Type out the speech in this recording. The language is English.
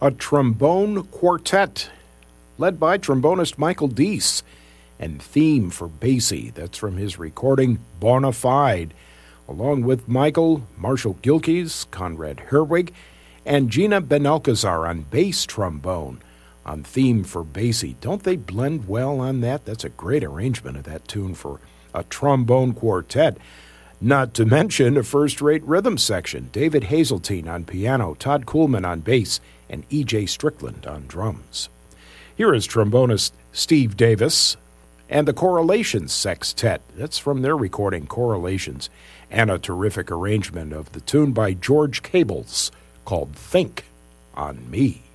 a trombone quartet led by trombonist Michael Deese, and theme for Basie. That's from his recording Bona Fide, along with Michael, Marshall Gilkes, Conrad Herwig, and Gina Benalcazar on bass trombone on theme for Basie. Don't they blend well on that? That's a great arrangement of that tune for a trombone quartet. Not to mention a first-rate rhythm section. David Hazeltine on piano, Todd Kuhlman on bass, and E.J. Strickland on drums. Here is trombonist Steve Davis and the Correlations Sextet. That's from their recording Correlations, and a terrific arrangement of the tune by George Cables called Think on Me.